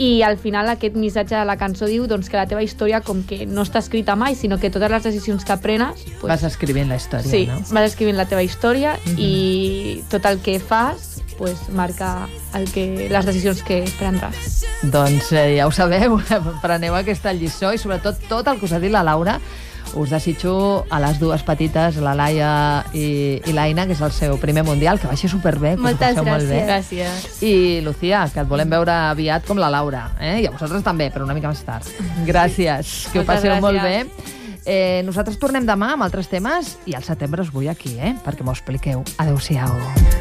I al final aquest missatge de la cançó diu que la teva història com que no està escrita mai, sinó que totes les decisions que prenes... Vas escrivint la història, sí, no? Sí, vas escrivint la teva història i tot el que fas marca les decisions que prendràs. Doncs ja ho sabeu, preneu aquesta lliçó i sobretot tot el que us ha dit la Laura. Us desitjo a les dues petites, la Laia i l'Aina, que és el seu primer mundial, que vagi superbé, que moltes us ho passeu molt bé. Gràcies. I Lucía, que et volem veure aviat com la Laura, i a vosaltres també, però una mica més tard. Gràcies, que ho passeu molt bé. Nosaltres tornem demà amb altres temes i al setembre us vull aquí, perquè m'ho expliqueu. Adéu-siau.